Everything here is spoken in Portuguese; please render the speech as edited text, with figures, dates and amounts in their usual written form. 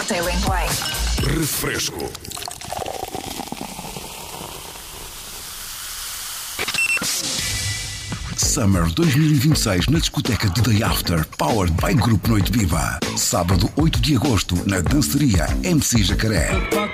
cocktail em play. Refresco. Summer 2026 na discoteca de Day After, powered by Grupo Noite Viva. Sábado 8 de agosto, na danceteria MC Jacaré.